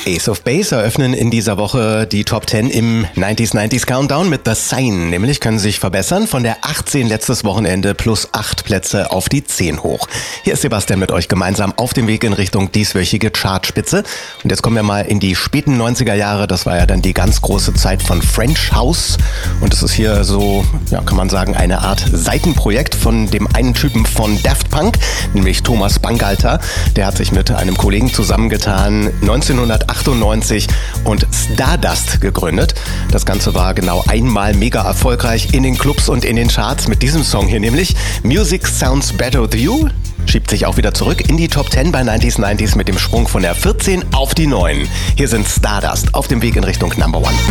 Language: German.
Ace of Base eröffnen in dieser Woche die Top 10 im 90s Countdown mit The Sign. Nämlich können sie sich verbessern von der 18 letztes Wochenende plus 8 Plätze auf die 10 hoch. Hier ist Sebastian mit euch gemeinsam auf dem Weg in Richtung dieswöchige Chartspitze. Und jetzt kommen wir mal in die späten 90er Jahre. Das war ja dann die ganz große Zeit von French House. Und es ist hier so, ja, kann man sagen, eine Art Seitenprojekt von dem einen Typen von Daft Punk, nämlich Thomas Bangalter. Der hat sich mit einem Kollegen zusammengetan 1998 und Stardust gegründet. Das Ganze war genau einmal mega erfolgreich in den Clubs und in den Charts mit diesem Song hier, nämlich Music Sounds Better With You. Schiebt sich auch wieder zurück in die Top 10 bei 90s mit dem Sprung von der 14 auf die 9. Hier sind Stardust auf dem Weg in Richtung Number One.